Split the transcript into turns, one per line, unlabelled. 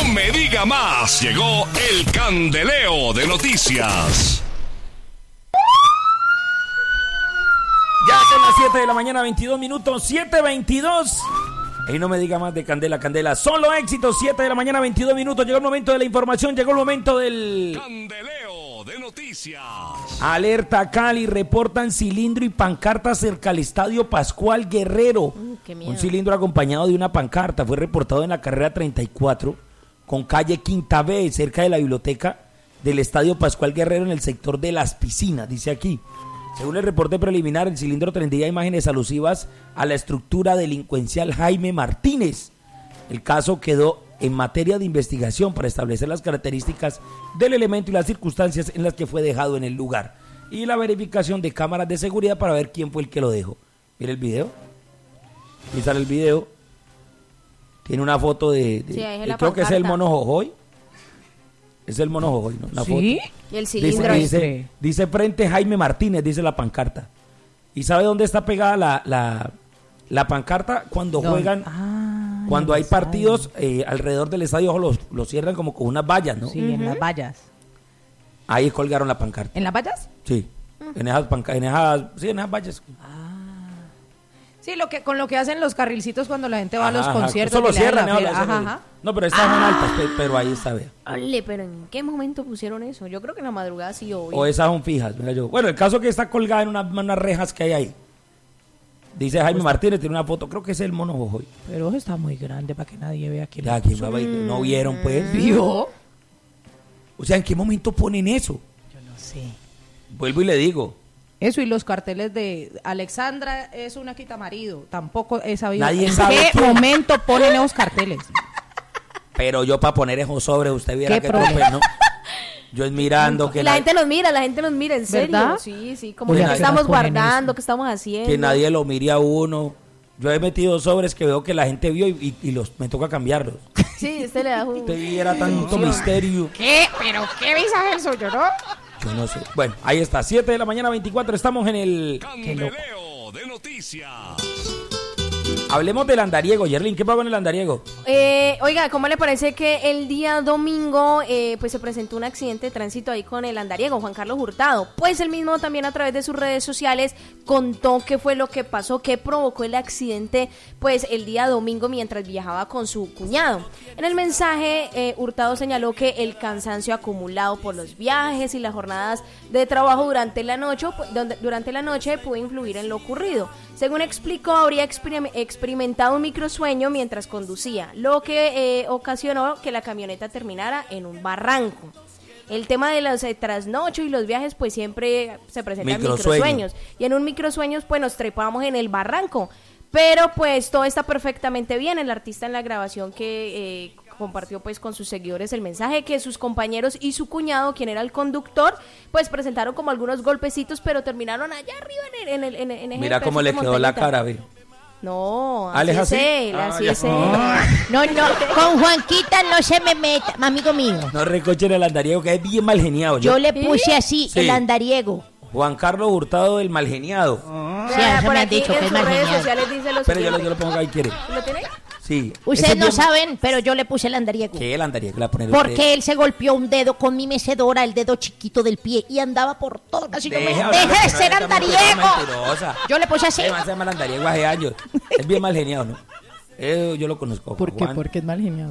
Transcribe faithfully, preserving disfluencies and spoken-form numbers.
me diga más. Llegó el candeleo de noticias.
Ya son las siete de la mañana, veintidós minutos, siete veintidós. Y no me diga más de Candela, Candela. Solo éxitos, siete de la mañana, veintidós minutos. Llegó el momento de la información, llegó el momento del...
candeleo de noticias.
Alerta Cali, reportan cilindro y pancarta cerca al Estadio Pascual Guerrero.
Uh, qué miedo.
Un cilindro acompañado de una pancarta fue reportado en la carrera treinta y cuatro con calle Quinta B, cerca de la biblioteca del Estadio Pascual Guerrero en el sector de las piscinas, dice aquí. Según el reporte preliminar, el cilindro tendría imágenes alusivas a la estructura delincuencial Jaime Martínez. El caso quedó en materia de investigación para establecer las características del elemento y las circunstancias en las que fue dejado en el lugar. Y la verificación de cámaras de seguridad para ver quién fue el que lo dejó. Mira el video. Aquí sale el video. Tiene una foto de... de
sí, ahí es
eh,
la
creo que es el
pancarta.
mono Jojoy. Es el mono Jojoy, ¿no? Una
¿Sí?
foto.
Y el cilindro.
Dice, dice, dice frente Jaime Martínez, dice la pancarta. ¿Y sabe dónde está pegada la, la, la pancarta? Cuando
¿Dónde?
juegan,
Ah,
cuando
en
hay
el estadio.
partidos eh, alrededor del estadio, los, los cierran como con unas vallas, ¿no?
Sí, en las vallas.
Ahí colgaron la pancarta.
¿En las vallas?
Sí, en esas pancartas, en esas, sí, en esas vallas.
Sí, lo que, con lo que hacen los carrilcitos cuando la gente va a los
Ajá, ajá.
conciertos.
Eso lo
que le dan
cierran,
la
¿no?
feria.
Lo
Ajá,
cierran.
ajá.
No, pero estas son altas, pe- pero ahí está, vea.
Ole, pero ¿en qué momento pusieron eso? Yo creo que en la madrugada sí hoy.
O esas son fijas, mira yo. Bueno, el caso es que está colgada en una- unas rejas que hay ahí. Dice Jaime Martínez, tiene una foto, creo que es el mono Jojoy.
Pero eso está muy grande para que nadie vea quién
Ya,
lo
aquí
puso.
va, va, no vieron, pues.
¿Vio?
O sea, ¿en qué momento ponen eso?
Yo no sé.
Vuelvo y le digo.
Eso y los carteles de Alexandra es una quitamarido. Tampoco he sabido
Nadie
en
sabe
qué
quién.
momento ponen esos carteles.
Pero yo para poner esos sobre, usted viera
¿Qué
que
problema?
trope, ¿no? Yo es mirando que,
la
na-
gente nos mira, la gente nos mira, en serio.
¿Verdad?
Sí, sí, como
Oye,
que
nadie-
estamos
ponen
guardando,
eso.
que estamos haciendo.
que nadie lo mire a uno. Yo he metido sobres que veo que la gente vio y, y- y los me toca cambiarlos.
Sí, usted le da un...
Usted viera tanto misterio.
¿Qué? ¿Pero qué visaje el suyo, no?
Yo no sé. Bueno, ahí está, siete de la mañana, veinticuatro, estamos en el...
Candeleo de noticias.
Hablemos del andariego, Yerlin, ¿qué pasa con el andariego?
Eh, oiga, ¿cómo le parece que el día domingo eh, pues se presentó un accidente de tránsito ahí con el andariego, Juan Carlos Hurtado? Pues él mismo también a través de sus redes sociales contó qué fue lo que pasó, qué provocó el accidente pues el día domingo mientras viajaba con su cuñado. En el mensaje, eh, Hurtado señaló que el cansancio acumulado por los viajes y las jornadas de trabajo durante la noche, pu- donde- durante la noche pudo influir en lo ocurrido. Según explicó, habría experim- experimentado un microsueño mientras conducía, lo que eh, ocasionó que la camioneta terminara en un barranco. El tema de los eh, trasnochos y los viajes pues siempre se presentan
Microsueño.
microsueños. Y en un microsueños pues nos trepamos en el barranco. Pero pues todo está perfectamente bien. El artista en la grabación que eh, compartió pues con sus seguidores el mensaje que sus compañeros y su cuñado, quien era el conductor, pues presentaron como algunos golpecitos, pero terminaron allá arriba en el, en el, en el- en el
Mira cómo le
pedacito
quedó la
montañita.
cara, ve.
No,
¿Ah,
así
¿es
es
así?
él,
Ah,
así
ya.
es él.
No, no, con Juanquita no se me meta, amigo mío.
No recochen el andariego, que es bien mal geniado.
Yo le puse así,
Sí.
el andariego.
Juan Carlos Hurtado, el mal geniado.
Sí,
Vea,
eso
por
me han
aquí
dicho que
en
es
sus
mal
redes
genial.
sociales dice lo
Pero yo lo,
siguiente.
yo lo pongo ahí, ¿quiere?
¿Lo tiene?
Sí. Ese
Ustedes
es
no
bien-
saben, pero yo le puse el andariego.
¿Qué el andariego le va a poner usted?
Porque él se golpeó un dedo con mi mecedora, el dedo chiquito del pie, y andaba por todo. Así que me
Deje hablar,
deje de
que no
ser
es tan
andariego.
mentirosa.
Yo le puse así.
Ese man se llama el andariego hace años. Es bien mal geniado, ¿no? Eh, yo lo conozco.
¿Por qué?
Juan.
Porque es mal genial.